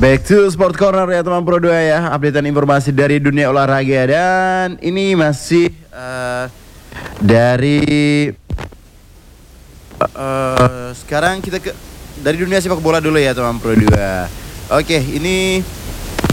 Back to Sport Corner ya teman Pro 2 ya. Updatean informasi dari dunia olahraga. Dan ini masih dari sekarang kita dari dunia sepak bola dulu ya teman Pro 2. Oke, ini